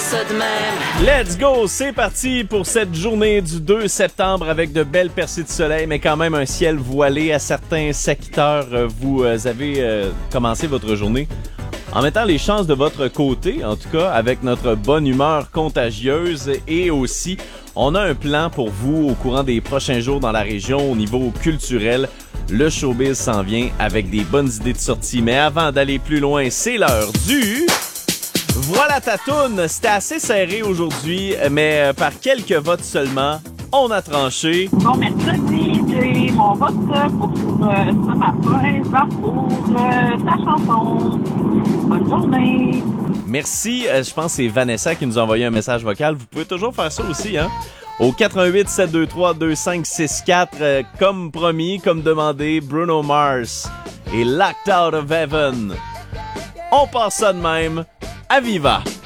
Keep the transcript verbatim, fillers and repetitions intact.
ça de même. Let's go! C'est parti pour cette journée du deux septembre avec de belles percées de soleil, mais quand même un ciel voilé à certains secteurs. Vous avez euh, commencé votre journée en mettant les chances de votre côté, en tout cas, avec notre bonne humeur contagieuse. Et aussi, on a un plan pour vous au courant des prochains jours dans la région au niveau culturel. Le showbiz s'en vient avec des bonnes idées de sortie. Mais avant d'aller plus loin, c'est l'heure du... Voilà ta toune. C'était assez serré aujourd'hui, mais par quelques votes seulement, on a tranché. Bon mercredi, j'ai mon vote pour euh, ce matin, va pour euh, ta chanson. Bonne journée. Merci. Euh, je pense que c'est Vanessa qui nous a envoyé un message vocal. Vous pouvez toujours faire ça aussi, hein? Au quatre un huit sept deux trois deux cinq six quatre, euh, comme promis, comme demandé, Bruno Mars et Locked Out of Heaven. On passe ça de même. À Viva!